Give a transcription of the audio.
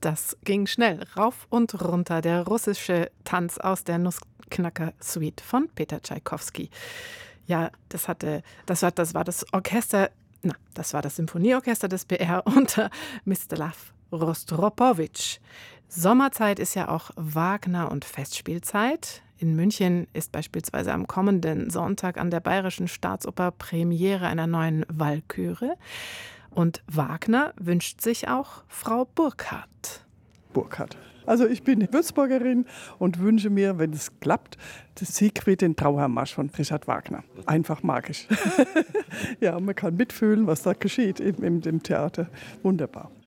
Das ging schnell. Rauf und runter. Der russische Tanz aus der Nussknacker-Suite von Peter Tschaikowski. Ja, das war das Orchester, das war das Symphonieorchester des BR unter Mstislav Rostropowitsch. Sommerzeit ist ja auch Wagner- und Festspielzeit. In München ist beispielsweise am kommenden Sonntag an der Bayerischen Staatsoper Premiere einer neuen Walküre. Und Wagner wünscht sich auch Frau Burkhardt. Burkhardt. Also ich bin Würzburgerin und wünsche mir, wenn es klappt, das Siegfried den Trauermarsch von Richard Wagner. Einfach magisch. Ja, man kann mitfühlen, was da geschieht im Theater. Wunderbar.